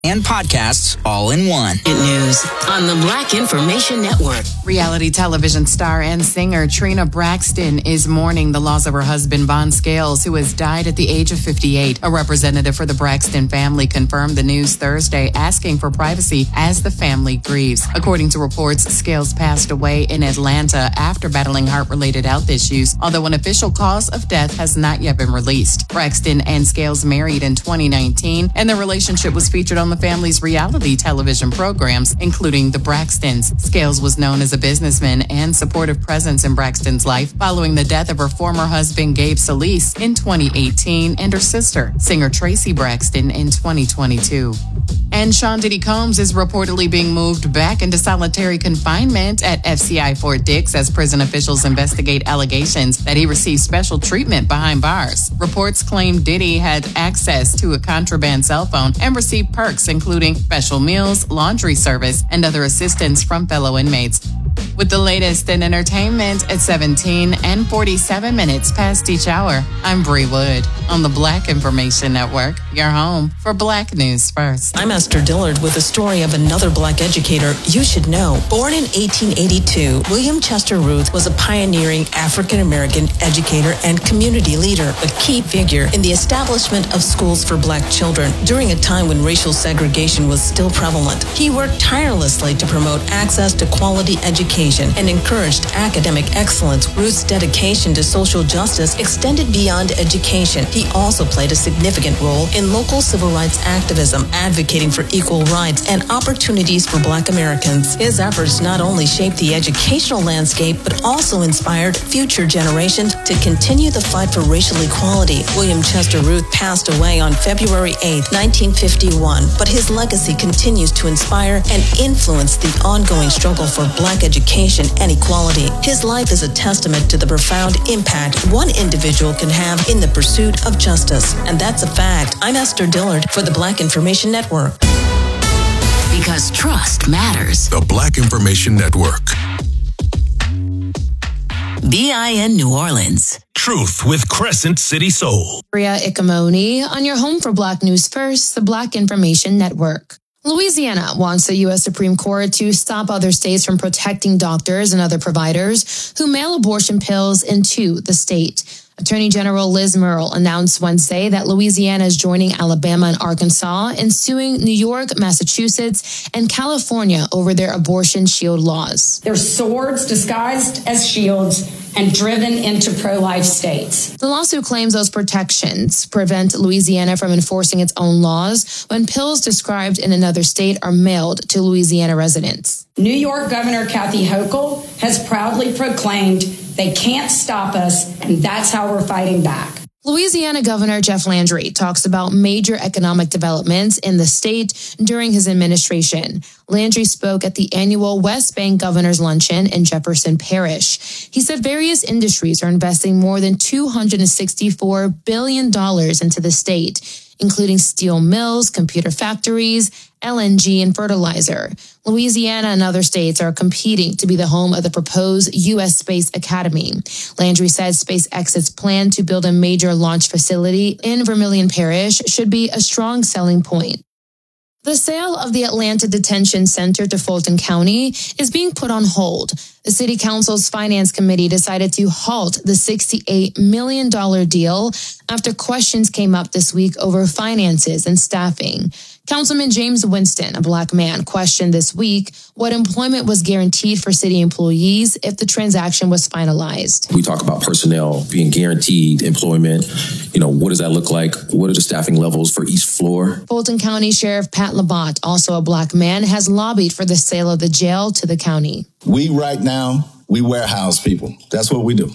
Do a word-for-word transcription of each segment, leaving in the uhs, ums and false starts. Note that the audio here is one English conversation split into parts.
and podcasts all in one. News on the Black Information Network. Reality television star and singer Trina Braxton is mourning the loss of her husband, Von Scales, who has died at the age of fifty-eight. A representative for the Braxton family confirmed the news Thursday, asking for privacy as the family grieves. According to reports, Scales passed away in Atlanta after battling heart-related health issues, although an official cause of death has not yet been released. Braxton and Scales married in twenty nineteen, and their relationship was featured on the family's reality television programs, including The Braxtons. Scales was known as a businessman and supportive presence in Braxton's life following the death of her former husband, Gabe Solis, in twenty eighteen, and her sister, singer Tracy Braxton, in twenty twenty-two. And Sean Diddy Combs is reportedly being moved back into solitary confinement at F C I Fort Dix as prison officials investigate allegations that he received special treatment behind bars. Reports claim Diddy had access to a contraband cell phone and received perks, including special meals, laundry service, and other assistance from fellow inmates. With the latest in entertainment at seventeen and forty-seven minutes past each hour, I'm Bree Wood on the Black Information Network, your home for Black News First. I'm Esther Dillard with a story of another Black educator you should know. Born in eighteen eighty-two, William Chester Ruth was a pioneering African-American educator and community leader, a key figure in the establishment of schools for Black children during a time when racial segregation was still prevalent. He worked tirelessly to promote access to quality education and encouraged academic excellence. Ruth's dedication to social justice extended beyond education. He also played a significant role in local civil rights activism, advocating for equal rights and opportunities for Black Americans. His efforts not only shaped the educational landscape, but also inspired future generations to continue the fight for racial equality. William Chester Ruth passed away on February eighth, nineteen fifty-one, but his legacy continues to inspire and influence the ongoing struggle for Black education and equality. His life is a testament to the profound impact one individual can have in the pursuit of justice. And that's a fact. I'm Esther Dillard for the Black Information Network. Because trust matters. The Black Information Network. B I N New Orleans. Truth with Crescent City Soul. Maria Ikamoni on your home for Black News First, the Black Information Network. Louisiana wants the U S Supreme Court to stop other states from protecting doctors and other providers who mail abortion pills into the state. Attorney General Liz Murrill announced Wednesday that Louisiana is joining Alabama and Arkansas in suing New York, Massachusetts, and California over their abortion shield laws. They're swords disguised as shields and driven into pro-life states. The lawsuit claims those protections prevent Louisiana from enforcing its own laws when pills described in another state are mailed to Louisiana residents. New York Governor Kathy Hochul has proudly proclaimed they can't stop us, and that's how we're fighting back. Louisiana Governor Jeff Landry talks about major economic developments in the state during his administration. Landry spoke at the annual West Bank Governor's Luncheon in Jefferson Parish. He said various industries are investing more than two hundred sixty-four billion dollars into the state, including steel mills, computer factories, L N G, and fertilizer. Louisiana and other states are competing to be the home of the proposed U S Space Academy. Landry said SpaceX's plan to build a major launch facility in Vermilion Parish should be a strong selling point. The sale of the Atlanta Detention Center to Fulton County is being put on hold. The City Council's Finance Committee decided to halt the sixty-eight million dollars deal after questions came up this week over finances and staffing. Councilman James Winston, a Black man, questioned this week what employment was guaranteed for city employees if the transaction was finalized. We talk about personnel being guaranteed employment. You know, what does that look like? What are the staffing levels for each floor? Fulton County Sheriff Pat Labatt, also a Black man, has lobbied for the sale of the jail to the county. We right now, we warehouse people. That's what we do.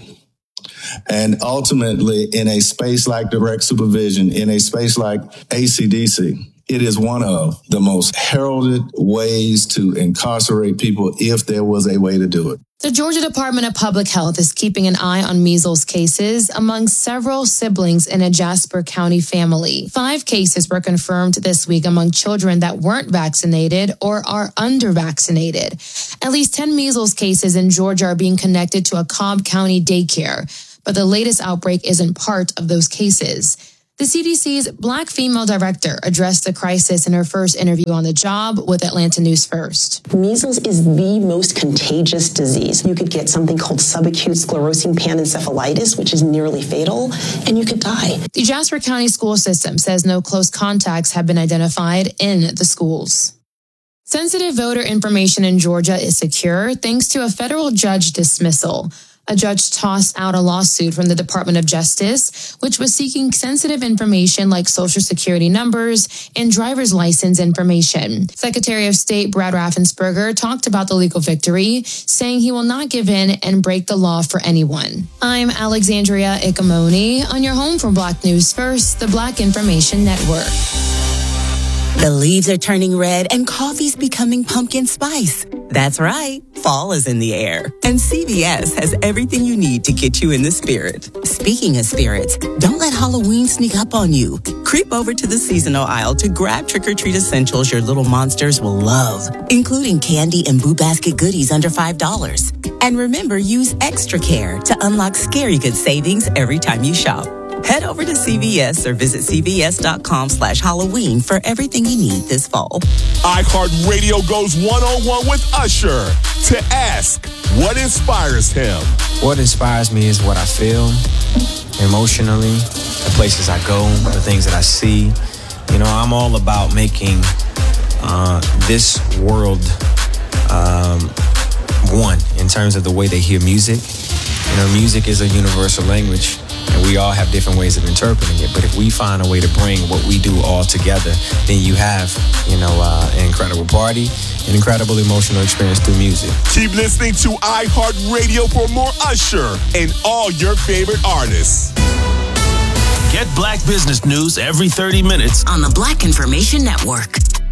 And ultimately, in a space like direct supervision, in a space like A C D C, it is one of the most heralded ways to incarcerate people if there was a way to do it. The Georgia Department of Public Health is keeping an eye on measles cases among several siblings in a Jasper County family. Five cases were confirmed this week among children that weren't vaccinated or are under-vaccinated. At least ten measles cases in Georgia are being connected to a Cobb County daycare, but the latest outbreak isn't part of those cases. The C D C's Black female director addressed the crisis in her first interview on the job with Atlanta News First. Measles is the most contagious disease. You could get something called subacute sclerosing panencephalitis, which is nearly fatal, and you could die. The Jasper County school system says no close contacts have been identified in the schools. Sensitive voter information in Georgia is secure thanks to a federal judge dismissal. A judge tossed out a lawsuit from the Department of Justice, which was seeking sensitive information like Social Security numbers and driver's license information. Secretary of State Brad Raffensperger talked about the legal victory, saying he will not give in and break the law for anyone. I'm Alexandria Ikamoni on your home for Black News First, the Black Information Network. The leaves are turning red and coffee's becoming pumpkin spice. That's right. Fall is in the air. And C V S has everything you need to get you in the spirit. Speaking of spirits, don't let Halloween sneak up on you. Creep over to the seasonal aisle to grab trick-or-treat essentials your little monsters will love, including candy and Boo Basket goodies under five dollars. And remember, use extra care to unlock scary good savings every time you shop. Head over to C V S or visit cvs.com slash Halloween for everything you need this fall. iHeartRadio goes one-on-one with Usher to ask what inspires him. What inspires me is what I feel emotionally, the places I go, the things that I see. You know, I'm all about making uh, this world um, one in terms of the way they hear music. You know, music is a universal language. And we all have different ways of interpreting it. But if we find a way to bring what we do all together, then you have, you know, uh, an incredible party, an incredible emotional experience through music. Keep listening to iHeartRadio for more Usher and all your favorite artists. Get Black business news every thirty minutes on the Black Information Network.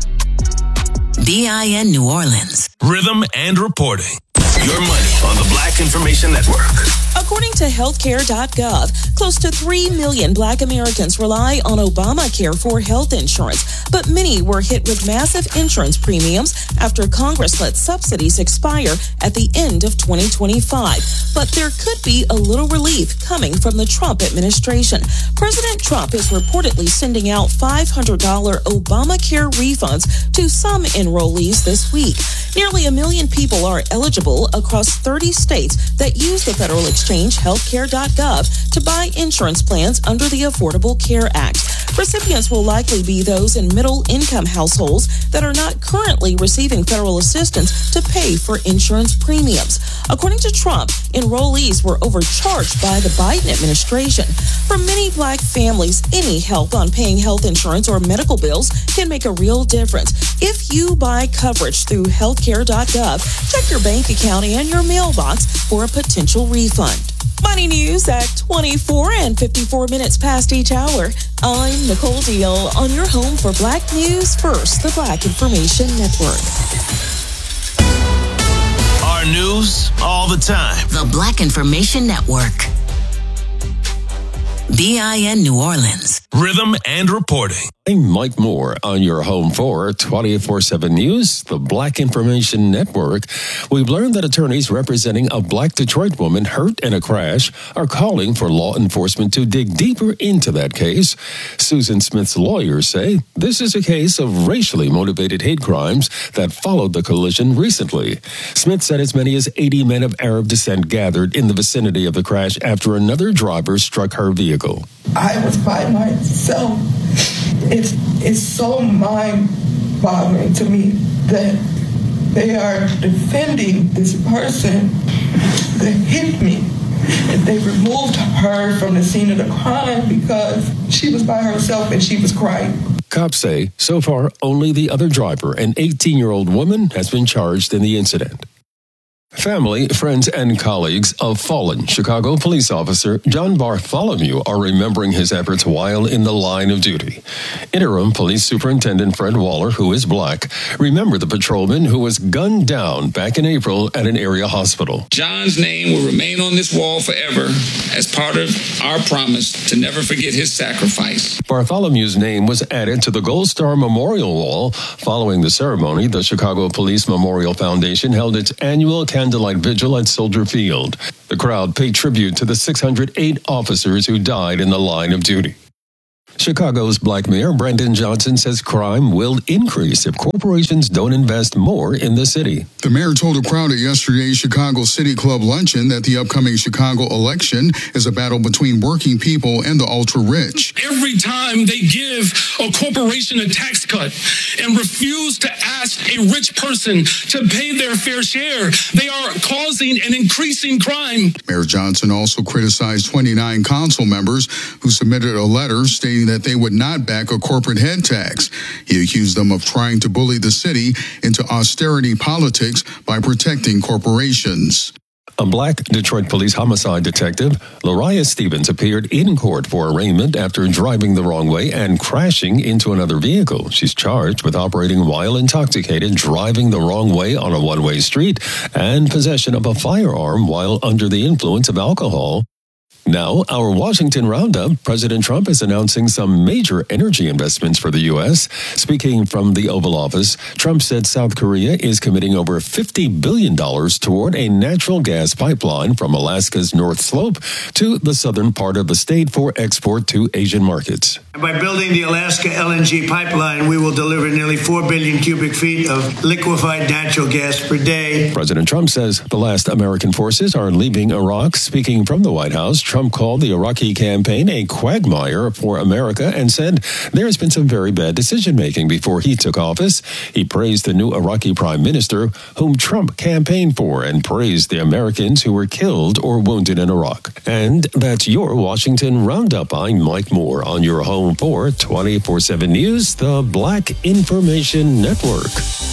B I N New Orleans. Rhythm and reporting. Your money on the Black Information Network. According to healthcare dot gov, close to three million Black Americans rely on Obamacare for health insurance, but many were hit with massive insurance premiums after Congress let subsidies expire at the end of twenty twenty-five. But there could be a little relief coming from the Trump administration. President Trump is reportedly sending out five hundred dollars Obamacare refunds to some enrollees this week. Nearly a million people are eligible across thirty states that use the federal exchange healthcare dot gov to buy insurance plans under the Affordable Care Act. Recipients will likely be those in middle-income households that are not currently receiving federal assistance to pay for insurance premiums. According to Trump, enrollees were overcharged by the Biden administration. For many Black families, any help on paying health insurance or medical bills can make a real difference. If you buy coverage through healthcare dot gov, check your bank account and your mailbox for a potential refund. Money news at twenty-four and fifty-four minutes past each hour. I'm Nicole Deal on your home for Black News First, the Black Information Network. Our news all the time. The Black Information Network. B I N New Orleans. Rhythm and reporting. I'm Mike Moore on your home for twenty-four seven News, the Black Information Network. We've learned that attorneys representing a Black Detroit woman hurt in a crash are calling for law enforcement to dig deeper into that case. Susan Smith's lawyers say this is a case of racially motivated hate crimes that followed the collision recently. Smith said as many as eighty men of Arab descent gathered in the vicinity of the crash after another driver struck her vehicle. I was by myself. It's, it's so mind-boggling to me that they are defending this person that hit me. They removed her from the scene of the crime because she was by herself and she was crying. Cops say so far only the other driver, an eighteen-year-old woman, has been charged in the incident. Family, friends, and colleagues of fallen Chicago police officer John Bartholomew are remembering his efforts while in the line of duty. Interim Police Superintendent Fred Waller, who is Black, remembered the patrolman who was gunned down back in April at an area hospital. John's name will remain on this wall forever as part of our promise to never forget his sacrifice. Bartholomew's name was added to the Gold Star Memorial Wall. Following the ceremony, the Chicago Police Memorial Foundation held its annual candlelight vigil at Soldier Field. The crowd paid tribute to the six hundred eight officers who died in the line of duty. Chicago's Black Mayor Brandon Johnson says crime will increase if corporations don't invest more in the city. The mayor told a crowd at yesterday's Chicago City Club luncheon that the upcoming Chicago election is a battle between working people and the ultra-rich. Every time they give a corporation a tax cut and refuse to ask a rich person to pay their fair share, they are causing an increasing crime. Mayor Johnson also criticized twenty-nine council members who submitted a letter stating that they would not back a corporate head tax. He accused them of trying to bully the city into austerity politics by protecting corporations. A black Detroit police homicide detective, Lariah Stevens, appeared in court for arraignment after driving the wrong way and crashing into another vehicle. She's charged with operating while intoxicated, driving the wrong way on a one-way street, and possession of a firearm while under the influence of alcohol. Now, our Washington Roundup. President Trump is announcing some major energy investments for the U S. Speaking from the Oval Office, Trump said South Korea is committing over fifty billion dollars toward a natural gas pipeline from Alaska's North Slope to the southern part of the state for export to Asian markets. By building the Alaska L N G pipeline, we will deliver nearly four billion cubic feet of liquefied natural gas per day. President Trump says the last American forces are leaving Iraq. Speaking from the White House, Trump called the Iraqi campaign a quagmire for America and said there has been some very bad decision-making before he took office. He praised the new Iraqi prime minister, whom Trump campaigned for, and praised the Americans who were killed or wounded in Iraq. And that's your Washington Roundup. I'm Mike Moore on your home for twenty-four seven News, the Black Information Network.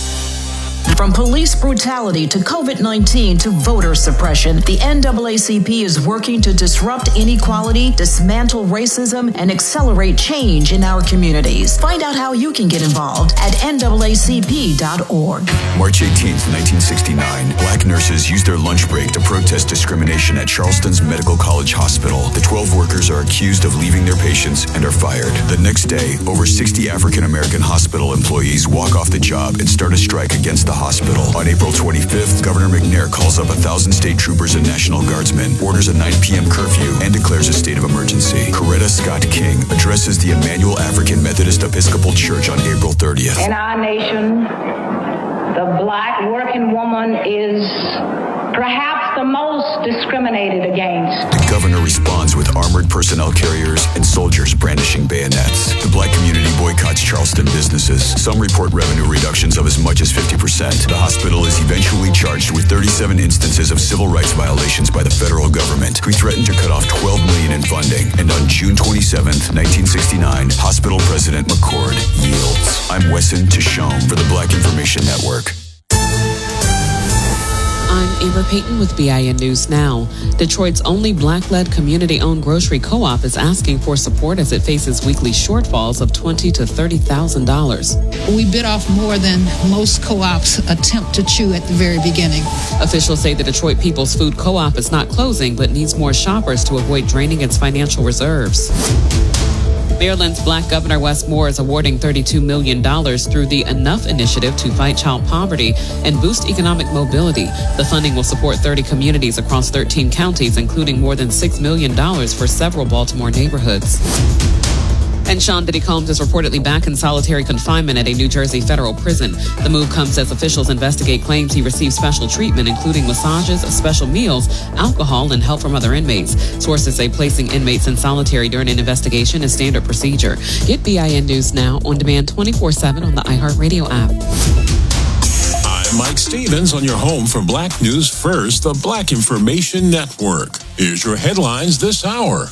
From police brutality to COVID nineteen to voter suppression, the N double A C P is working to disrupt inequality, dismantle racism, and accelerate change in our communities. Find out how you can get involved at N double A C P dot org. March eighteenth, nineteen sixty-nine, black nurses used their lunch break to protest discrimination at Charleston's Medical College Hospital. The twelve workers are accused of leaving their patients and are fired. The next day, over sixty African-American hospital employees walk off the job and start a strike against the hospital. On April twenty-fifth, Governor McNair calls up a thousand state troopers and National Guardsmen, orders a nine p.m. curfew, and declares a state of emergency. Coretta Scott King addresses the Emmanuel African Methodist Episcopal Church on April thirtieth. In our nation, the black working woman is perhaps the most discriminated against. The governor responds with armored personnel carriers and soldiers brandishing bayonets. The black community boycotts Charleston businesses. Some report revenue reductions of as much as fifty percent. The hospital is eventually charged with thirty-seven instances of civil rights violations by the federal government, who threatened to cut off twelve million dollars in funding. And on June twenty-seventh, nineteen sixty-nine, hospital president McCord yields. I'm Wesson Tishome for the Black Information Network. I'm Amber Payton with B I N News Now. Detroit's only black-led community-owned grocery co-op is asking for support as it faces weekly shortfalls of twenty thousand to thirty thousand dollars. We bit off more than most co-ops attempt to chew at the very beginning. Officials say the Detroit People's Food Co-op is not closing, but needs more shoppers to avoid draining its financial reserves. Maryland's Black Governor Wes Moore is awarding thirty-two million dollars through the Enough Initiative to fight child poverty and boost economic mobility. The funding will support thirty communities across thirteen counties, including more than six million dollars for several Baltimore neighborhoods. And Sean Diddy Combs is reportedly back in solitary confinement at a New Jersey federal prison. The move comes as officials investigate claims he received special treatment, including massages, special meals, alcohol, and help from other inmates. Sources say placing inmates in solitary during an investigation is standard procedure. Get B I N News Now on demand twenty-four seven on the iHeartRadio app. I'm Mike Stevens on your home for Black News First, the Black Information Network. Here's your headlines this hour.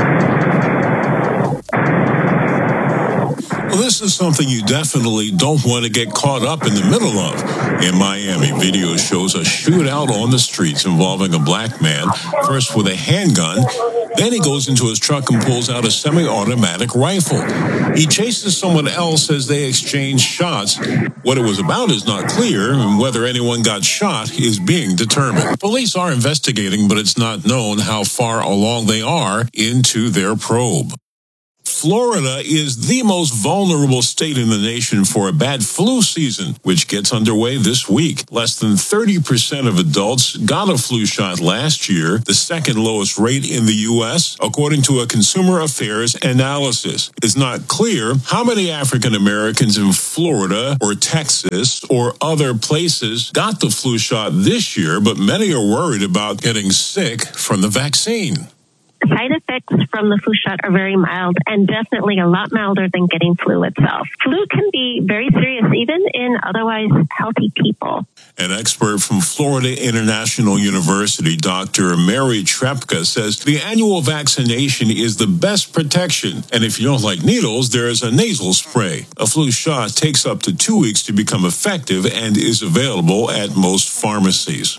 Well, this is something you definitely don't want to get caught up in the middle of. In Miami, video shows a shootout on the streets involving a black man, first with a handgun, then he goes into his truck and pulls out a semi-automatic rifle. He chases someone else as they exchange shots. What it was about is not clear, and whether anyone got shot is being determined. Police are investigating, but it's not known how far along they are into their probe. Florida is the most vulnerable state in the nation for a bad flu season, which gets underway this week. Less than thirty percent of adults got a flu shot last year, the second lowest rate in the U S, according to a Consumer Affairs analysis. It's not clear how many African Americans in Florida or Texas or other places got the flu shot this year, but many are worried about getting sick from the vaccine. Side effects from the flu shot are very mild and definitely a lot milder than getting flu itself. Flu can be very serious even in otherwise healthy people. An expert from Florida International University, Doctor Mary Trepka, says the annual vaccination is the best protection. And if you don't like needles, there is a nasal spray. A flu shot takes up to two weeks to become effective and is available at most pharmacies.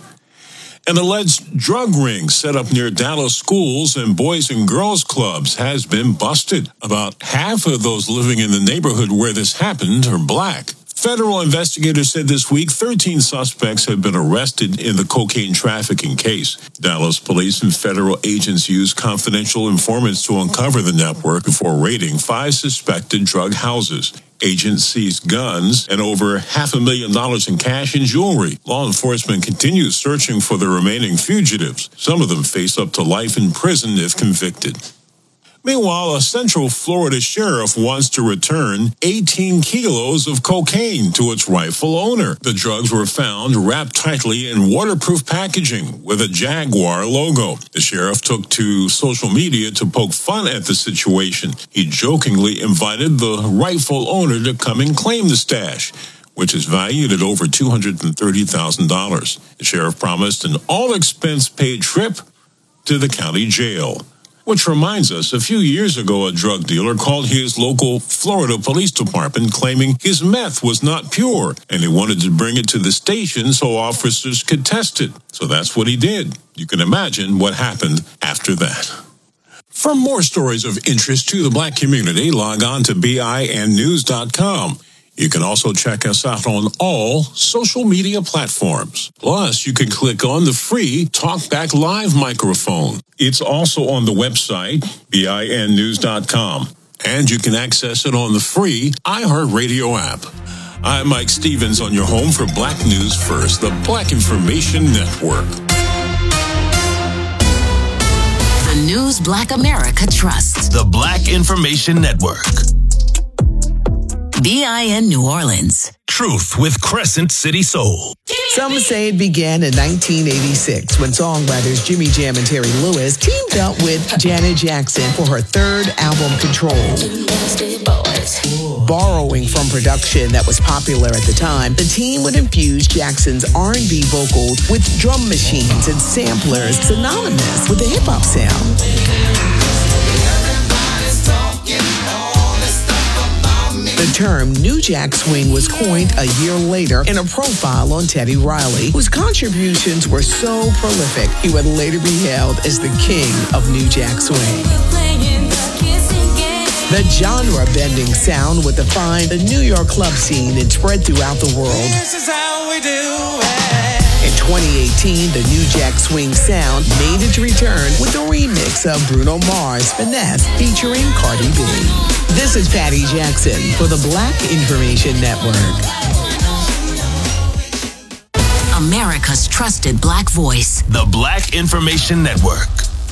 An alleged drug ring set up near Dallas schools and boys and girls clubs has been busted. About half of those living in the neighborhood where this happened are black. Federal investigators said this week thirteen suspects have been arrested in the cocaine trafficking case. Dallas police and federal agents used confidential informants to uncover the network before raiding five suspected drug houses. Agents seized guns and over half a million dollars in cash and jewelry. Law enforcement continues searching for the remaining fugitives. Some of them face up to life in prison if convicted. Meanwhile, a Central Florida sheriff wants to return eighteen kilos of cocaine to its rightful owner. The drugs were found wrapped tightly in waterproof packaging with a Jaguar logo. The sheriff took to social media to poke fun at the situation. He jokingly invited the rightful owner to come and claim the stash, which is valued at over two hundred thirty thousand dollars. The sheriff promised an all-expense-paid trip to the county jail. Which reminds us, a few years ago, a drug dealer called his local Florida police department claiming his meth was not pure, and he wanted to bring it to the station so officers could test it. So that's what he did. You can imagine what happened after that. For more stories of interest to the black community, log on to B I N news dot com. You can also check us out on all social media platforms. Plus, you can click on the free TalkBack Live microphone. It's also on the website, B I N news dot com. And you can access it on the free iHeartRadio app. I'm Mike Stevens on your home for Black News First, the Black Information Network. The news Black America trusts. The Black Information Network. B I N New Orleans. Truth with Crescent City Soul. Some say it began in nineteen eighty-six when songwriters Jimmy Jam and Terry Lewis teamed up with Janet Jackson for her third album, Control. Borrowing from production that was popular at the time, the team would infuse Jackson's R and B vocals with drum machines and samplers synonymous with the hip-hop sound. The term New Jack Swing was coined a year later in a profile on Teddy Riley, whose contributions were so prolific he would later be hailed as the king of New Jack Swing. The genre-bending sound would define the New York club scene and spread throughout the world. This is how we do it. In twenty eighteen, the New Jack Swing sound made its return with a remix of Bruno Mars' Finesse featuring Cardi B. This is Patty Jackson for the Black Information Network. America's trusted black voice. The Black Information Network.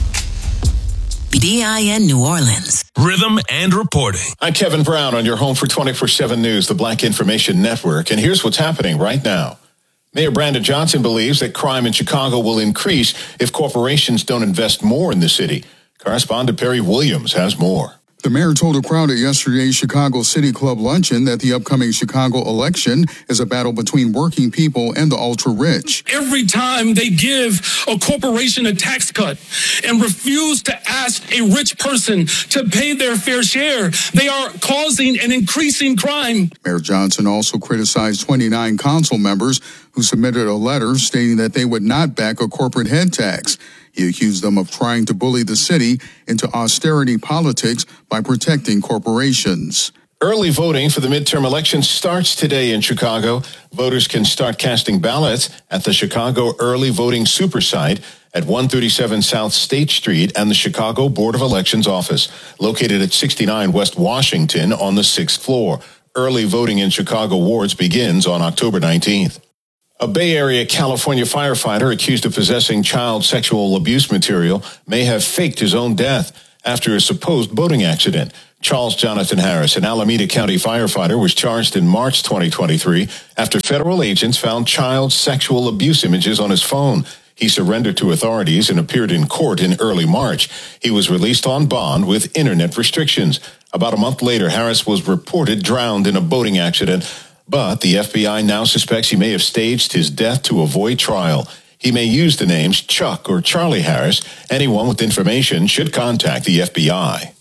B I N New Orleans. Rhythm and reporting. I'm Kevin Brown on your home for twenty-four seven News, the Black Information Network. And here's what's happening right now. Mayor Brandon Johnson believes that crime in Chicago will increase if corporations don't invest more in the city. Correspondent Perry Williams has more. The mayor told a crowd at yesterday's Chicago City Club luncheon that the upcoming Chicago election is a battle between working people and the ultra-rich. Every time they give a corporation a tax cut and refuse to ask a rich person to pay their fair share, they are causing an increasing crime. Mayor Johnson also criticized twenty-nine council members who submitted a letter stating that they would not back a corporate head tax. He accused them of trying to bully the city into austerity politics by protecting corporations. Early voting for the midterm elections starts today in Chicago. Voters can start casting ballots at the Chicago Early Voting Super Site at one thirty-seven South State Street and the Chicago Board of Elections office, located at sixty-nine West Washington on the sixth floor. Early voting in Chicago wards begins on October nineteenth. A Bay Area, California firefighter accused of possessing child sexual abuse material may have faked his own death after a supposed boating accident. Charles Jonathan Harris, an Alameda County firefighter, was charged in March twenty twenty-three after federal agents found child sexual abuse images on his phone. He surrendered to authorities and appeared in court in early March. He was released on bond with internet restrictions. About a month later, Harris was reported drowned in a boating accident, but the F B I now suspects he may have staged his death to avoid trial. He may use the names Chuck or Charlie Harris. Anyone with information should contact the F B I.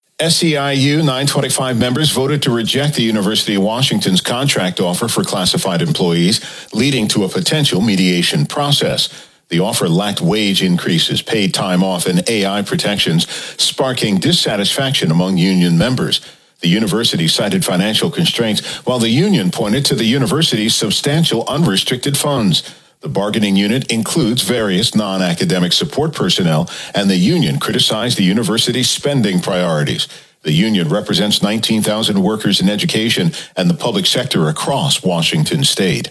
S E I U nine twenty-five members voted to reject the University of Washington's contract offer for classified employees, leading to a potential mediation process. The offer lacked wage increases, paid time off, and A I protections, sparking dissatisfaction among union members. The university cited financial constraints, while the union pointed to the university's substantial unrestricted funds. The bargaining unit includes various non-academic support personnel, and the union criticized the university's spending priorities. The union represents nineteen thousand workers in education and the public sector across Washington state.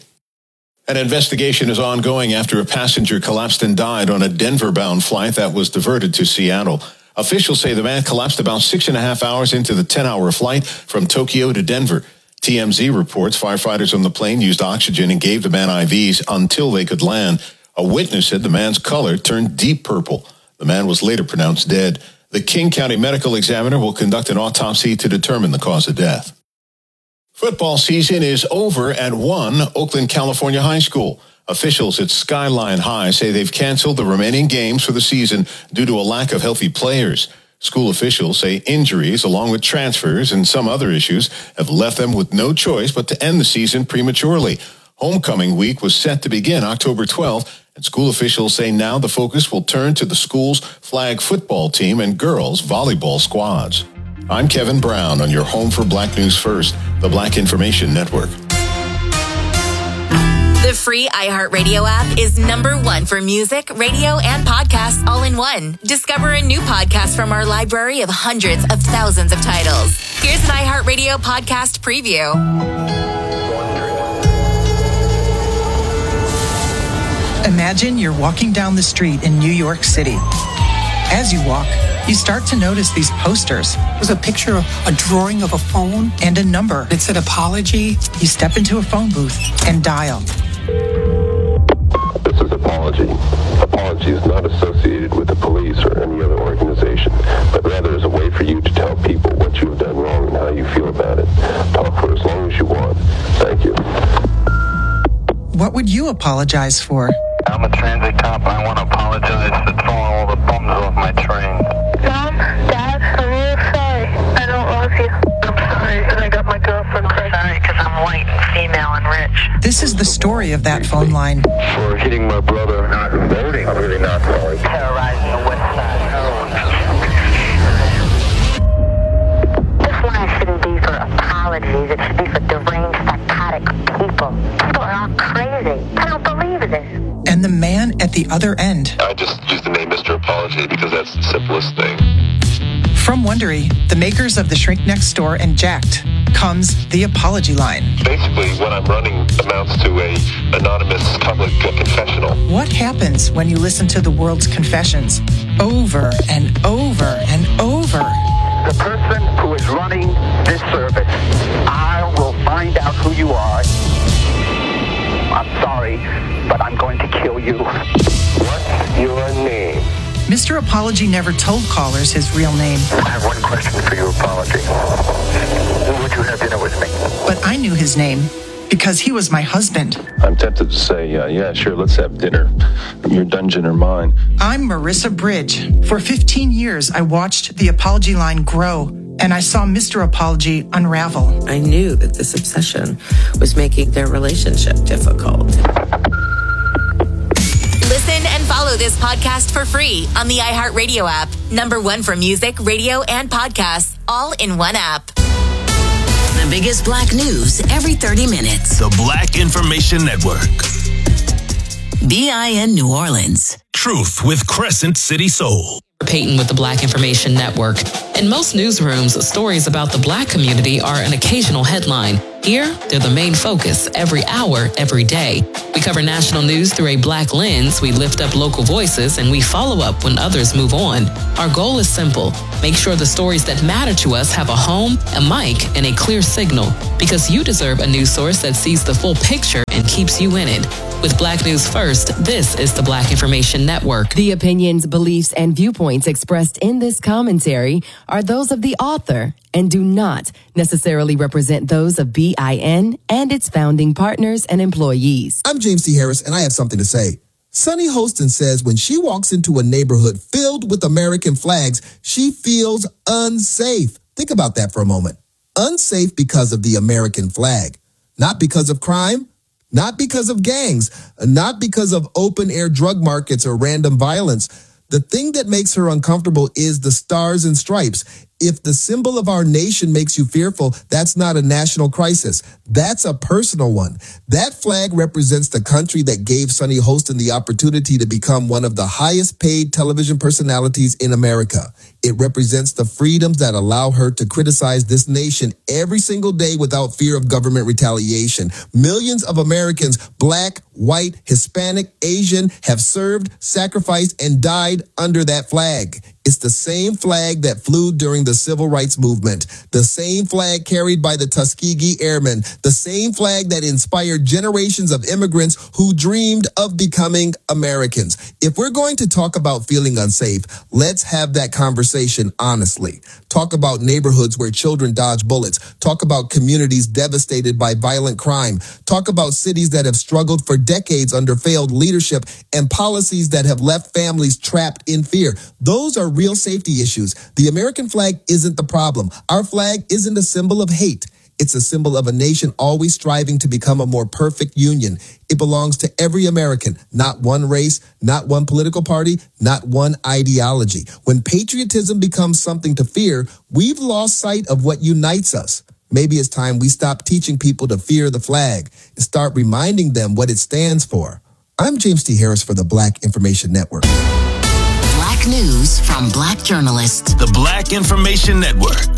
An investigation is ongoing after a passenger collapsed and died on a Denver-bound flight that was diverted to Seattle. Officials say the man collapsed about six and a half hours into the ten-hour flight from Tokyo to Denver. T M Z reports firefighters on the plane used oxygen and gave the man I Vs until they could land. A witness said the man's color turned deep purple. The man was later pronounced dead. The King County Medical Examiner will conduct an autopsy to determine the cause of death. Football season is over at one Oakland, California high school. Officials at Skyline High say they've canceled the remaining games for the season due to a lack of healthy players. School officials say injuries, along with transfers and some other issues, have left them with no choice but to end the season prematurely. Homecoming week was set to begin October twelfth, and school officials say now the focus will turn to the school's flag football team and girls volleyball squads. I'm Kevin Brown on your home for Black News First, the Black Information Network. The free iHeartRadio app is number one for music, radio, and podcasts all in one. Discover a new podcast from our library of hundreds of thousands of titles. Here's an iHeartRadio podcast preview. Imagine you're walking down the street in New York City. As you walk, you start to notice these posters. There's a picture of a drawing of a phone and a number. It said apology. You step into a phone booth and dial. This is Apology. Apology is not associated with the police or any other organization, but rather is a way for you to tell people what you have done wrong and how you feel about it. Talk for as long as you want. Thank you. What would you apologize for? I'm a transit cop and I want to apologize for throwing all the bums off my train. Mom, Dad, I'm really sorry. I don't love you. I'm sorry that I got my girlfriend pregnant. I'm sorry because I'm white and female and rich. This is the story of that phone line. For hitting my brother, not voting, I'm really not sorry. Terrorizing the West Side. This line shouldn't be for apologies. It should be for deranged, psychotic people. People are all crazy. I don't believe this. And the man at the other end. I just use the name Mister Apology because that's the simplest thing. From Wondery, the makers of The Shrink Next Door and Jacked, comes the Apology Line. Basically, what I'm running amounts to a anonymous public confessional. What happens when you listen to the world's confessions over and over and over? The person who is running this service, I will find out who you are. I'm sorry, but I'm going to kill you. What's your name? Mister Apology never told callers his real name. I have one question for you, Apology. Would you have dinner with me? But I knew his name because he was my husband. I'm tempted to say, uh, yeah, sure, let's have dinner. Your dungeon or mine. I'm Marissa Bridge. For fifteen years, I watched the Apology Line grow, and I saw Mister Apology unravel. I knew that this obsession was making their relationship difficult. Listen and follow this podcast for free on the iHeartRadio app. Number one for music, radio, and podcasts, all in one app. The biggest black news every thirty minutes. The Black Information Network. B I N New Orleans. Truth with Crescent City Soul. Peyton with the Black Information Network. In most newsrooms, stories about the Black community are an occasional headline. Here, they're the main focus every hour, every day. We cover national news through a Black lens, we lift up local voices, and we follow up when others move on. Our goal is simple. Make sure the stories that matter to us have a home, a mic, and a clear signal. Because you deserve a news source that sees the full picture and keeps you in it. With Black News First, this is the Black Information Network. The opinions, beliefs, and viewpoints expressed in this commentary are those of the author and do not necessarily represent those of B I N and its founding partners and employees. I'm James T. Harris, and I have something to say. Sunny Holston says when she walks into a neighborhood filled with American flags, she feels unsafe. Think about that for a moment. Unsafe because of the American flag, not because of crime. Not because of gangs, not because of open-air drug markets or random violence. The thing that makes her uncomfortable is the stars and stripes. If the symbol of our nation makes you fearful, that's not a national crisis. That's a personal one. That flag represents the country that gave Sunny Holston the opportunity to become one of the highest paid television personalities in America. It represents the freedoms that allow her to criticize this nation every single day without fear of government retaliation. Millions of Americans, Black, white, Hispanic, Asian, have served, sacrificed, and died under that flag. It's the same flag that flew during the Civil Rights Movement, the same flag carried by the Tuskegee Airmen, the same flag that inspired generations of immigrants who dreamed of becoming Americans. If we're going to talk about feeling unsafe, let's have that conversation honestly. Talk about neighborhoods where children dodge bullets. Talk about communities devastated by violent crime. Talk about cities that have struggled for decades under failed leadership and policies that have left families trapped in fear. Those are real safety issues. The American flag isn't the problem. Our flag isn't a symbol of hate. It's a symbol of a nation always striving to become a more perfect union. It belongs to every American, not one race, not one political party, not one ideology. When patriotism becomes something to fear, we've lost sight of what unites us. Maybe it's time we stop teaching people to fear the flag and start reminding them what it stands for. I'm James T. Harris for the Black Information Network. Black news from Black journalists. The Black Information Network.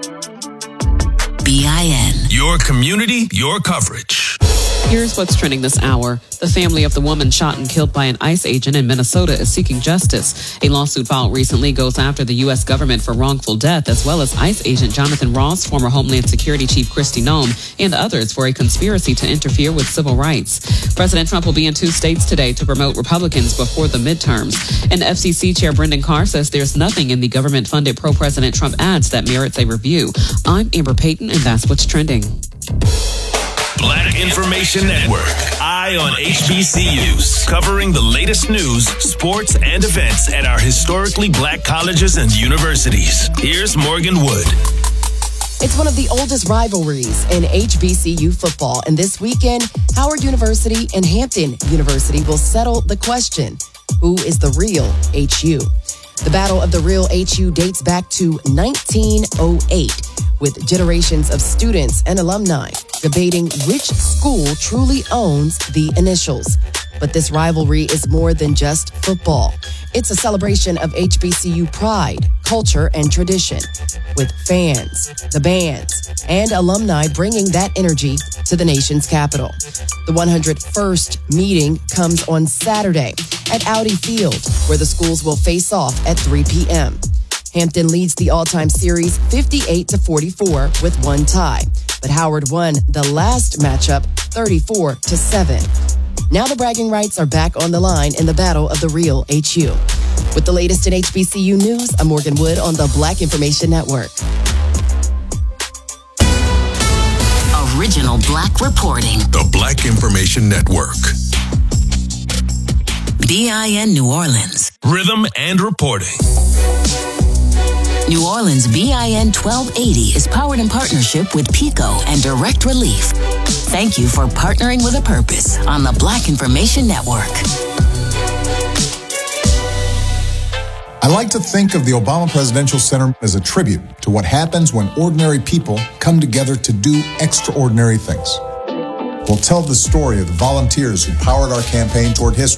B I N. Your community, your coverage. Here's what's trending this hour. The family of the woman shot and killed by an ICE agent in Minnesota is seeking justice. A lawsuit filed recently goes after the U S government for wrongful death, as well as ICE agent Jonathan Ross, former Homeland Security Chief Kristi Noem, and others for a conspiracy to interfere with civil rights. President Trump will be in two states today to promote Republicans before the midterms. And F C C Chair Brendan Carr says there's nothing in the government-funded pro-President Trump ads that merits a review. I'm Amber Payton, and that's what's trending. Black Information Network. Eye on H B C Us. Covering the latest news, sports, and events at our historically Black colleges and universities. Here's Morgan Wood. It's one of the oldest rivalries in H B C U football. And this weekend, Howard University and Hampton University will settle the question, who is the real H U? The Battle of the Real H U dates back to nineteen oh eight, with generations of students and alumni debating which school truly owns the initials. But this rivalry is more than just football. It's a celebration of H B C U pride, culture, and tradition, with fans, the bands, and alumni bringing that energy to the nation's capital. The one hundred first meeting comes on Saturday at Audi Field, where the schools will face off at three p.m. Hampton leads the all-time series fifty-eight to forty-four with one tie, but Howard won the last matchup thirty-four to seven. Now the bragging rights are back on the line in the Battle of the Real H U. With the latest in H B C U news, I'm Morgan Wood on the Black Information Network. Original Black reporting. The Black Information Network. B I N New Orleans. Rhythm and reporting. New Orleans B I N twelve eighty is powered in partnership with PECO and Direct Relief. Thank you for partnering with a purpose on the Black Information Network. I like to think of the Obama Presidential Center as a tribute to what happens when ordinary people come together to do extraordinary things. We'll tell the story of the volunteers who powered our campaign toward history,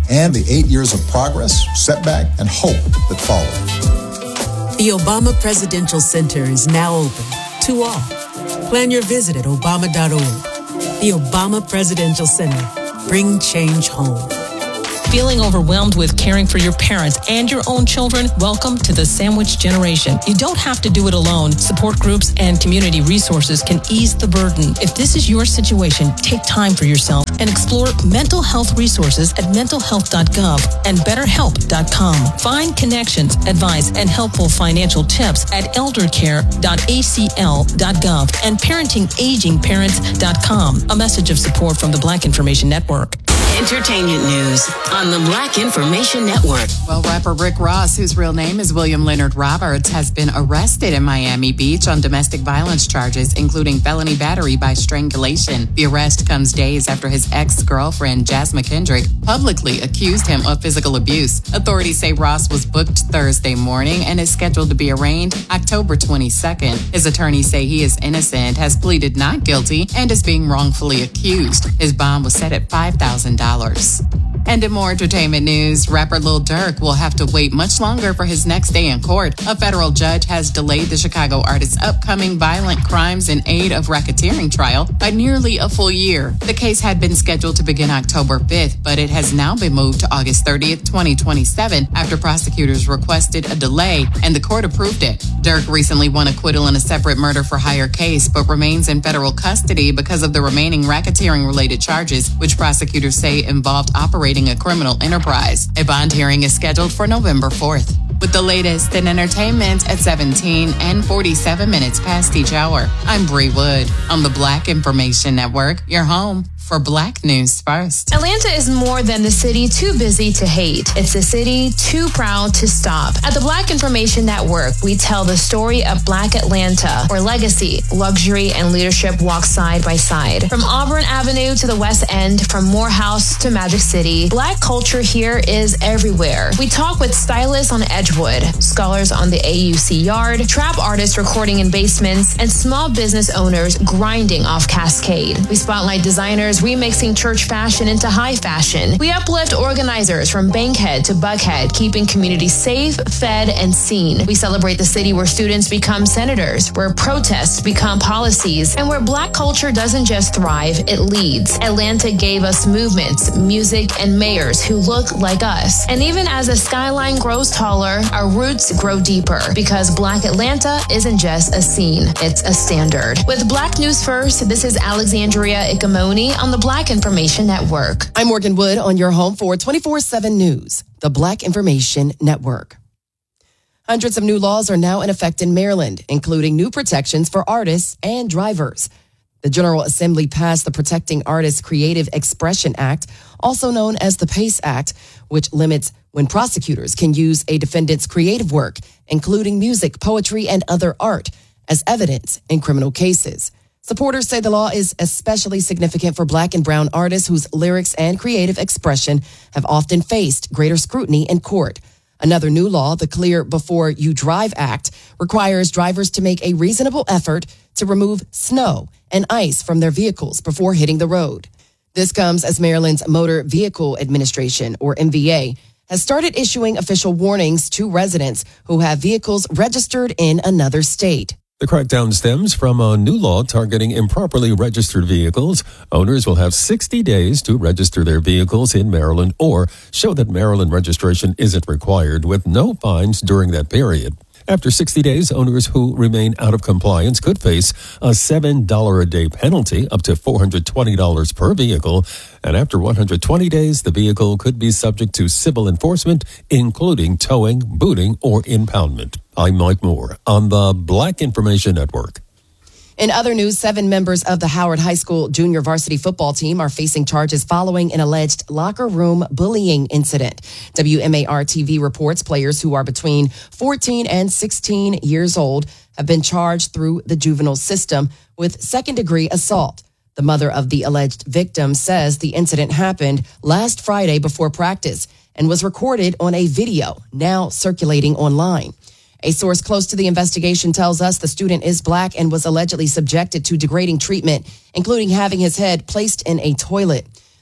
and the eight years of progress, setback, and hope that followed. The Obama Presidential Center is now open to all. Plan your visit at obama dot org. The Obama Presidential Center. Bring change home. Feeling overwhelmed with caring for your parents and your own children? Welcome to the Sandwich Generation. You don't have to do it alone. Support groups and community resources can ease the burden. If this is your situation, take time for yourself and explore mental health resources at mental health dot gov and better help dot com. Find connections, advice, and helpful financial tips at eldercare dot a c l dot gov and parenting aging parents dot com. A message of support from the Black Information Network. Entertainment news on the Black Information Network. Well, rapper Rick Ross, whose real name is William Leonard Roberts, has been arrested in Miami Beach on domestic violence charges, including felony battery by strangulation. The arrest comes days after his ex-girlfriend, Jazz McKendrick, publicly accused him of physical abuse. Authorities say Ross was booked Thursday morning and is scheduled to be arraigned October twenty-second. His attorneys say he is innocent, has pleaded not guilty, and is being wrongfully accused. His bond was set at five thousand dollars. And in more entertainment news, rapper Lil Durk will have to wait much longer for his next day in court. A federal judge has delayed the Chicago artist's upcoming violent crimes in aid of racketeering trial by nearly a full year. The case had been scheduled to begin October fifth, but it has now been moved to August thirtieth, twenty twenty-seven after prosecutors requested a delay and the court approved it. Durk recently won acquittal in a separate murder for hire case, but remains in federal custody because of the remaining racketeering-related charges, which prosecutors say involved operating a criminal enterprise. A bond hearing is scheduled for November fourth. With the latest in entertainment at seventeen and forty-seven minutes past each hour, I'm Bree Wood on the Black Information Network, your home for Black News First. Atlanta is more than the city too busy to hate. It's a city too proud to stop. At the Black Information Network, we tell the story of Black Atlanta, where legacy, luxury, and leadership walk side by side. From Auburn Avenue to the West End, from Morehouse to Magic City, Black culture here is everywhere. We talk with stylists on Edgewood, scholars on the A U C Yard, trap artists recording in basements, and small business owners grinding off Cascade. We spotlight designers remixing church fashion into high fashion. We uplift organizers from Bankhead to Buckhead, keeping communities safe, fed, and seen. We celebrate the city where students become senators, where protests become policies, and where Black culture doesn't just thrive, it leads. Atlanta gave us movements, music, and mayors who look like us. And even as the skyline grows taller, our roots grow deeper, because Black Atlanta isn't just a scene, it's a standard. With Black News First, this is Alexandria Icamoni on the Black Information Network. I'm Morgan Wood on your home for twenty-four seven News, the Black Information Network. Hundreds of new laws are now in effect in Maryland, including new protections for artists and drivers. The General Assembly passed the Protecting Artists Creative Expression Act, also known as the PACE Act, which limits when prosecutors can use a defendant's creative work, including music, poetry, and other art, as evidence in criminal cases. Supporters say the law is especially significant for Black and brown artists whose lyrics and creative expression have often faced greater scrutiny in court. Another new law, the Clear Before You Drive Act, requires drivers to make a reasonable effort to remove snow and ice from their vehicles before hitting the road. This comes as Maryland's Motor Vehicle Administration, or M V A, has started issuing official warnings to residents who have vehicles registered in another state. The crackdown stems from a new law targeting improperly registered vehicles. Owners will have sixty days to register their vehicles in Maryland or show that Maryland registration isn't required, with no fines during that period. After sixty days, owners who remain out of compliance could face a seven dollars a day penalty, up to four hundred twenty dollars per vehicle. And after one hundred twenty days, the vehicle could be subject to civil enforcement, including towing, booting, or impoundment. I'm Mike Moore on the Black Information Network. In other news, seven members of the Howard High School junior varsity football team are facing charges following an alleged locker room bullying incident. W M A R T V reports players who are between fourteen and sixteen years old have been charged through the juvenile system with second-degree assault. The mother of the alleged victim says the incident happened last Friday before practice and was recorded on a video now circulating online. A source close to the investigation tells us the student is Black and was allegedly subjected to degrading treatment, including having his head placed in a toilet.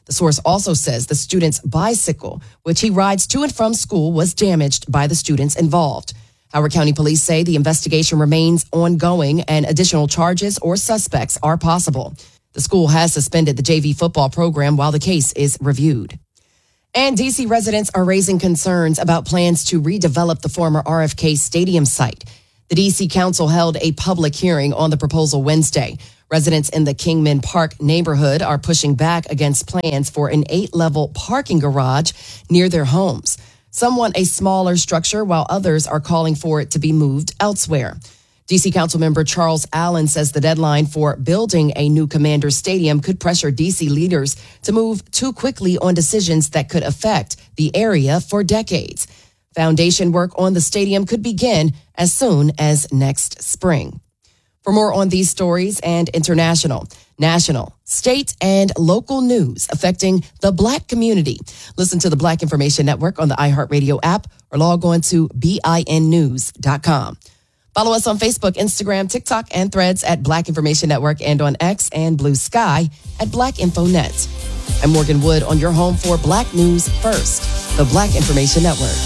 The source also says the student's bicycle, which he rides to and from school, was damaged by the students involved. Howard County Police say the investigation remains ongoing and additional charges or suspects are possible. The school has suspended the J V football program while the case is reviewed. And D C residents are raising concerns about plans to redevelop the former R F K Stadium site. The D C Council held a public hearing on the proposal Wednesday. Residents in the Kingman Park neighborhood are pushing back against plans for an eight-level parking garage near their homes. Some want a smaller structure, while others are calling for it to be moved elsewhere. D C Councilmember Charles Allen says the deadline for building a new Commander Stadium could pressure D C leaders to move too quickly on decisions that could affect the area for decades. Foundation work on the stadium could begin as soon as next spring. For more on these stories and international, national, state, and local news affecting the Black community, listen to the Black Information Network on the iHeartRadio app or log on to B I N news dot com. Follow us on Facebook, Instagram, TikTok, and Threads at Black Information Network and on X and Blue Sky at Black Info Net. I'm Morgan Wood on your home for Black News First, the Black Information Network.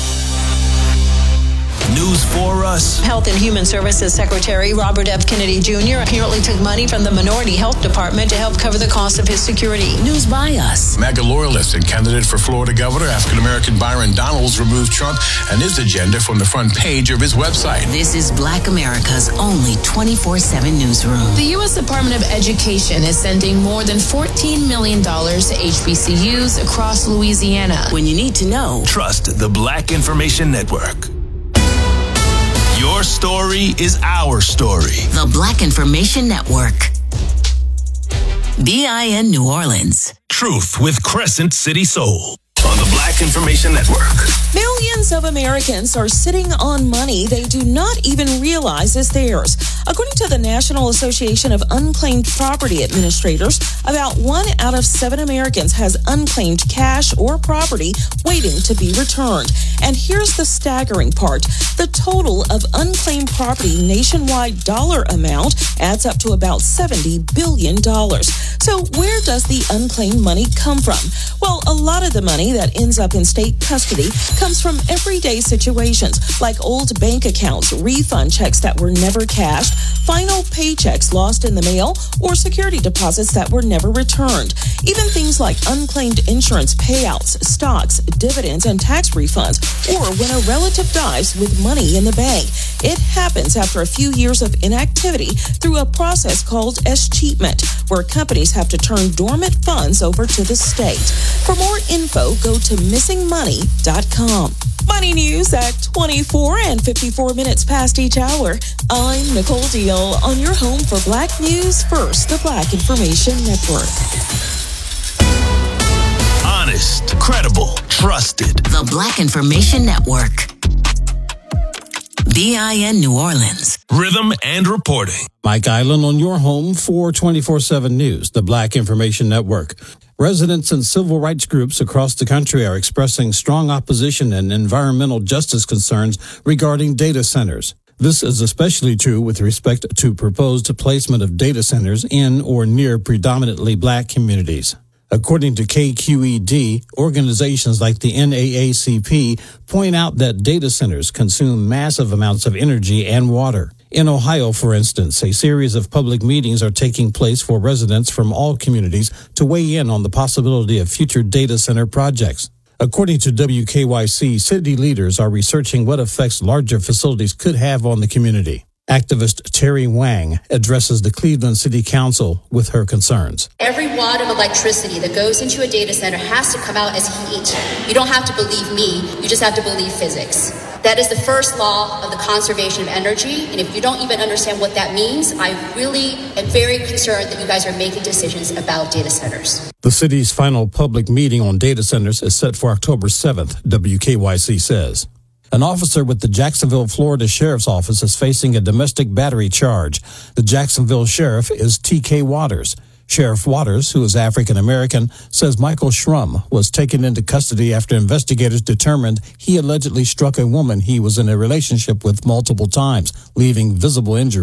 News for us. Health and Human Services Secretary Robert F. Kennedy Junior apparently took money from the Minority Health Department to help cover the cost of his security. News by us. MAGA loyalist and candidate for Florida Governor, African-American Byron Donalds removed Trump and his agenda from the front page of his website. This is Black America's only twenty-four seven newsroom. The U S Department of Education is sending more than fourteen million dollars to H B C Us across Louisiana. When you need to know, trust the Black Information Network. Your story is our story. The Black Information Network. B I N New Orleans. Truth with Crescent City Soul on the Black Information Network. Millions of Americans are sitting on money they do not even realize is theirs. According to the National Association of Unclaimed Property Administrators, about one out of seven Americans has unclaimed cash or property waiting to be returned. And here's the staggering part. The total of unclaimed property nationwide dollar amount adds up to about seventy billion dollars. So where does the unclaimed money come from? Well, a lot of the money that ends up in state custody comes from everyday situations like old bank accounts, refund checks that were never cashed, final paychecks lost in the mail, or security deposits that were never returned. Even things like unclaimed insurance payouts, stocks, dividends, and tax refunds, or when a relative dies with money in the bank. It happens after a few years of inactivity through a process called escheatment, where companies have to turn dormant funds over to the state. For more info, go to missing money dot com. Money news at twenty-four and fifty-four minutes past each hour. I'm Nicole Deal on your home for Black News First, the Black Information Network. Honest, credible, trusted. The Black Information Network. B I N New Orleans. Rhythm and reporting. Mike Island on your home for twenty-four seven News, the Black Information Network. Residents and civil rights groups across the country are expressing strong opposition and environmental justice concerns regarding data centers. This is especially true with respect to proposed placement of data centers in or near predominantly black communities. According to K Q E D, organizations like the N double A C P point out that data centers consume massive amounts of energy and water. In Ohio, for instance, a series of public meetings are taking place for residents from all communities to weigh in on the possibility of future data center projects. According to W K Y C, city leaders are researching what effects larger facilities could have on the community. Activist Terry Wang addresses the Cleveland City Council with her concerns. Every watt of electricity that goes into a data center has to come out as heat. You don't have to believe me, you just have to believe physics. That is the first law of the conservation of energy, and if you don't even understand what that means, I really am very concerned that you guys are making decisions about data centers. The city's final public meeting on data centers is set for October seventh, W K Y C says. An officer with the Jacksonville, Florida Sheriff's Office is facing a domestic battery charge. The Jacksonville sheriff is T K Waters. Sheriff Waters, who is African American, says Michael Schrum was taken into custody after investigators determined he allegedly struck a woman he was in a relationship with multiple times, leaving visible injuries.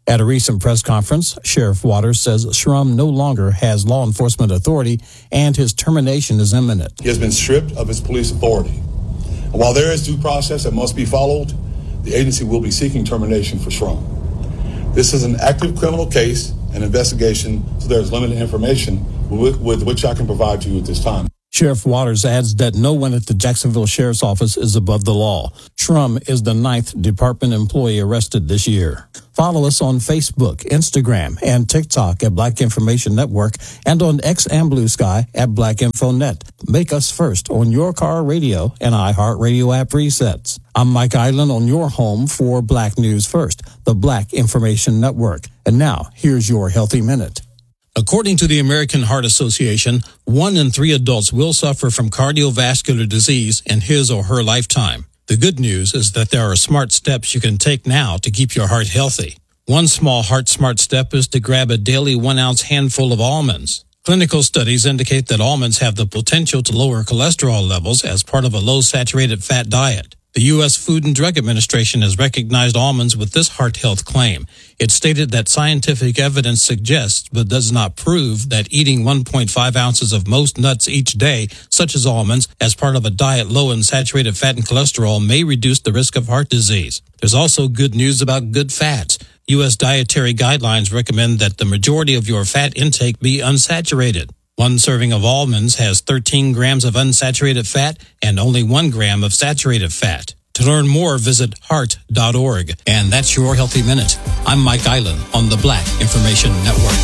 At a recent press conference, Sheriff Waters says Shrum no longer has law enforcement authority and his termination is imminent. He has been stripped of his police authority. And while there is due process that must be followed, the agency will be seeking termination for Shrum. This is an active criminal case and investigation, so there is limited information with, with which I can provide to you at this time. Sheriff Waters adds that no one at the Jacksonville Sheriff's Office is above the law. Shrum is the ninth department employee arrested this year. Follow us on Facebook, Instagram, and TikTok at Black Information Network and on X and Blue Sky at Black Info Net. Make us first on your car radio and iHeartRadio app resets. I'm Mike Island on your home for Black News First, the Black Information Network. And now, here's your Healthy Minute. According to the American Heart Association, one in three adults will suffer from cardiovascular disease in his or her lifetime. The good news is that there are smart steps you can take now to keep your heart healthy. One small heart smart step is to grab a daily one ounce handful of almonds. Clinical studies indicate that almonds have the potential to lower cholesterol levels as part of a low saturated fat diet. The U S Food and Drug Administration has recognized almonds with this heart health claim. It stated that scientific evidence suggests but does not prove that eating one point five ounces of most nuts each day, such as almonds, as part of a diet low in saturated fat and cholesterol may reduce the risk of heart disease. There's also good news about good fats. U S dietary guidelines recommend that the majority of your fat intake be unsaturated. One serving of almonds has thirteen grams of unsaturated fat and only one gram of saturated fat. To learn more, visit heart dot org. And that's your Healthy Minute. I'm Mike Island on the Black Information Network.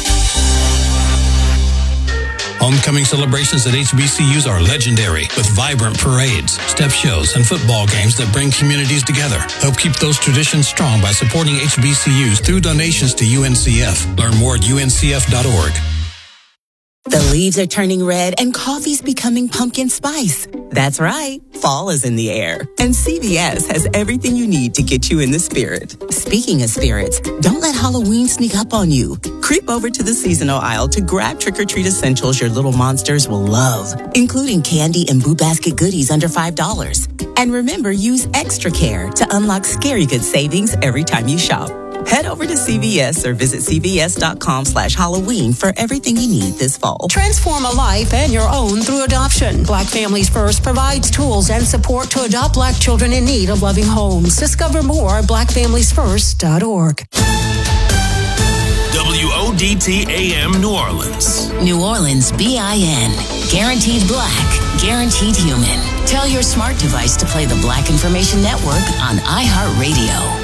Homecoming celebrations at H B C Us are legendary, with vibrant parades, step shows, and football games that bring communities together. Help keep those traditions strong by supporting H B C Us through donations to U N C F. Learn more at U N C F dot org. The leaves are turning red and coffee's becoming pumpkin spice. That's right. Fall is in the air. And C V S has everything you need to get you in the spirit. Speaking of spirits, don't let Halloween sneak up on you. Creep over to the seasonal aisle to grab trick-or-treat essentials your little monsters will love, including candy and Boo Basket goodies under five dollars. And remember, use extra care to unlock scary good savings every time you shop. Head over to C V S or visit cvs.com slash Halloween for everything you need this fall. Transform a life and your own through adoption. Black Families First provides tools and support to adopt Black children in need of loving homes. Discover more at black families first dot org. W O D T A M New Orleans. New Orleans B I N. Guaranteed Black. Guaranteed Human. Tell your smart device to play the Black Information Network on iHeartRadio.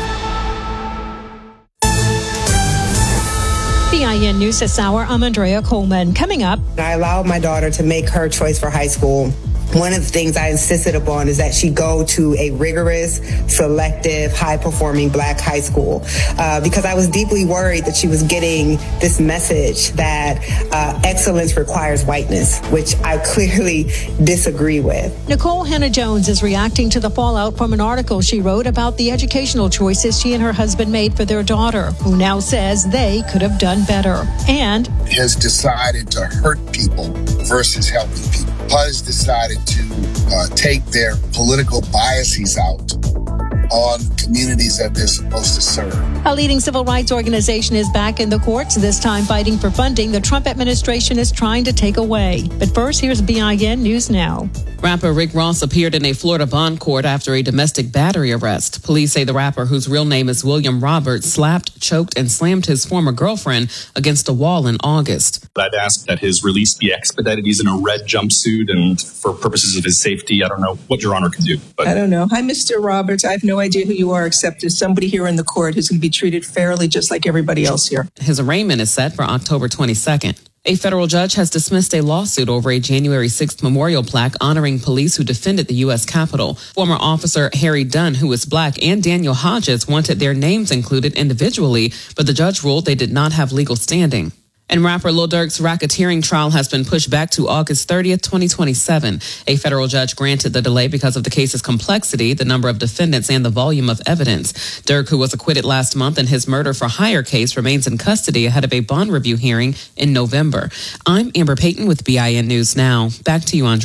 B I N News this hour, I'm Andrea Coleman. Coming up. I allowed my daughter to make her choice for high school. One of the things I insisted upon is that she go to a rigorous, selective, high-performing Black high school uh, because I was deeply worried that she was getting this message that uh, excellence requires whiteness, which I clearly disagree with. Nicole Hannah-Jones is reacting to the fallout from an article she wrote about the educational choices she and her husband made for their daughter, who now says they could have done better. And has decided to hurt people versus helping people. H U D has decided to uh, take their political biases out on communities that they're supposed to serve. A leading civil rights organization is back in the courts, this time fighting for funding the Trump administration is trying to take away. But first, here's B I N News Now. Rapper Rick Ross appeared in a Florida bond court after a domestic battery arrest. Police say the rapper, whose real name is William Roberts, slapped, choked, and slammed his former girlfriend against a wall in August. I'd ask that his release be expedited. He's in a red jumpsuit, and for purposes of his safety, I don't know what Your Honor can do. But I don't know. Hi, Mister Roberts. I have no idea who you are, except as somebody here in the court who's going to be treated fairly just like everybody else here. His arraignment is set for October twenty-second. A federal judge has dismissed a lawsuit over a January sixth memorial plaque honoring police who defended the U S Capitol. Former officer Harry Dunn, who is Black, and Daniel Hodges wanted their names included individually, but the judge ruled they did not have legal standing. And rapper Lil Durk's racketeering trial has been pushed back to August thirtieth, twenty twenty-seven. A federal judge granted the delay because of the case's complexity, the number of defendants, and the volume of evidence. Durk, who was acquitted last month in his murder for hire case, remains in custody ahead of a bond review hearing in November. I'm Amber Payton with B I N News Now. Back to you, Andrea.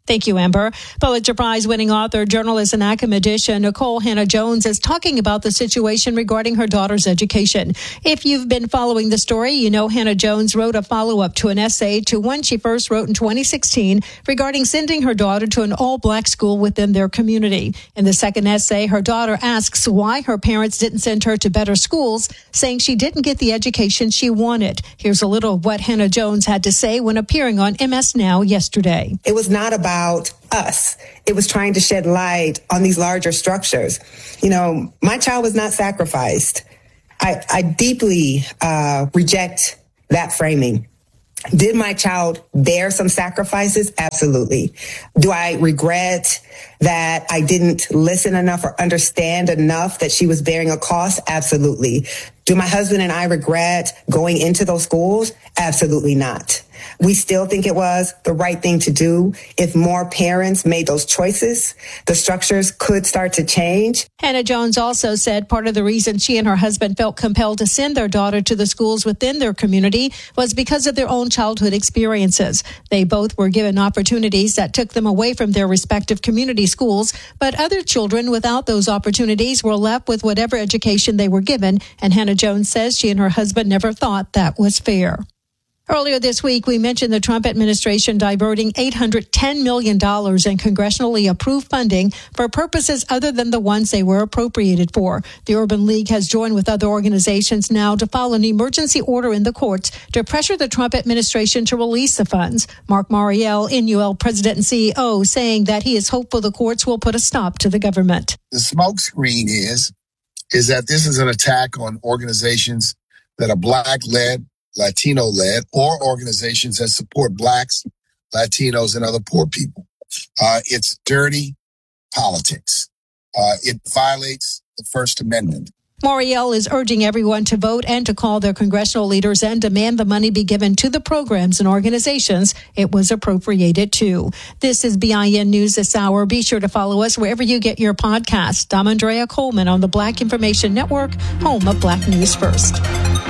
Thank you, Amber. Pulitzer Prize-winning author, journalist, and academician Nikole Hannah-Jones is talking about the situation regarding her daughter's education. If you've been following the story, you know Hannah-Jones wrote a follow-up to an essay to one she first wrote in twenty sixteen regarding sending her daughter to an all-black school within their community. In the second essay, her daughter asks why her parents didn't send her to better schools, saying she didn't get the education she wanted. Here's a little of what Hannah-Jones had to say when appearing on M S Now yesterday. It was not about About us. It was trying to shed light on these larger structures. You know, my child was not sacrificed. I, I deeply uh, reject that framing. Did my child bear some sacrifices? Absolutely. Do I regret that I didn't listen enough or understand enough that she was bearing a cost? Absolutely. Do my husband and I regret going into those schools? Absolutely not. We still think it was the right thing to do. If more parents made those choices, the structures could start to change. Hannah-Jones also said part of the reason she and her husband felt compelled to send their daughter to the schools within their community was because of their own childhood experiences. They both were given opportunities that took them away from their respective community schools, but other children without those opportunities were left with whatever education they were given, and Hannah-Jones says she and her husband never thought that was fair. Earlier this week, we mentioned the Trump administration diverting eight hundred ten million dollars in congressionally approved funding for purposes other than the ones they were appropriated for. The Urban League has joined with other organizations now to file an emergency order in the courts to pressure the Trump administration to release the funds. Mark Morial, N U L president and C E O, saying that he is hopeful the courts will put a stop to the government. The smokescreen is, is that this is an attack on organizations that are Black-led, Latino-led, or organizations that support Blacks, Latinos, and other poor people. Uh, it's dirty politics. Uh, it violates the First Amendment. Morial is urging everyone to vote and to call their congressional leaders and demand the money be given to the programs and organizations it was appropriated to. This is B I N News this hour. Be sure to follow us wherever you get your podcasts. I'm Andrea Coleman on the Black Information Network, home of Black News First.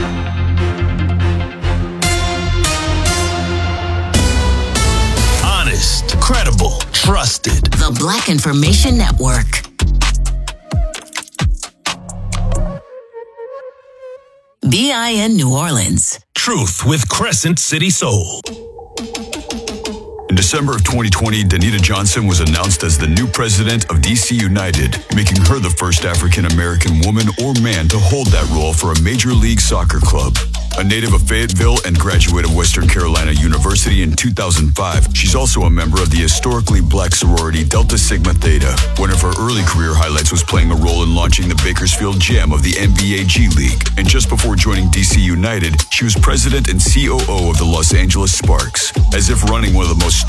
Credible, trusted. The Black Information Network. B I N New Orleans. Truth with Crescent City Soul. In December of twenty twenty, Danita Johnson was announced as the new president of D C United, making her the first African-American woman or man to hold that role for a Major League Soccer club. A native of Fayetteville and graduate of Western Carolina University in two thousand five, she's also a member of the historically Black sorority Delta Sigma Theta. One of her early career highlights was playing a role in launching the Bakersfield Jam of the N B A G League. And just before joining D C United, she was president and C O O of the Los Angeles Sparks. As if running one of the most